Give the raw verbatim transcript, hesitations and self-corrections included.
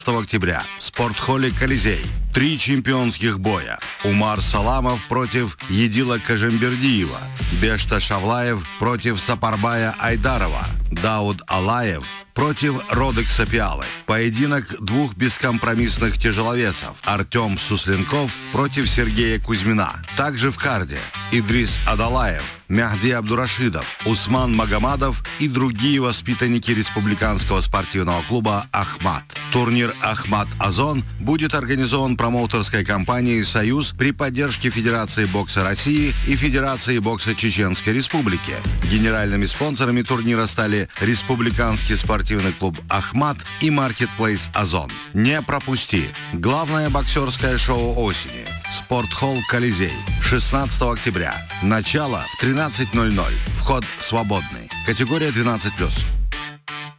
октября в спортхолле «Колизей». Три чемпионских боя. Умар Саламов против Едила Кажембердиева. Бешта Шавлаев против Сапарбая Айдарова. Дауд Алаев против Родекса Пиалы. Поединок двух бескомпромиссных тяжеловесов. Артем Сусленков против Сергея Кузьмина. Также в карде Идрис Адалаев, Мехди Абдурашидов, Усман Магомадов и другие воспитанники республиканского спортивного клуба «Ахмат». Турнир «Ахмат Озон» будет организован промоутерской компанией «Союз» при поддержке Федерации бокса России и Федерации бокса Чеченской Республики. Генеральными спонсорами турнира стали Республиканский спортивный клуб «Ахмат» и маркетплейс «Озон». Не пропусти! Главное боксерское шоу осени. Спортхолл «Колизей». шестнадцатого октября. Начало в тринадцать ноль ноль. Вход свободный. Категория двенадцать плюс.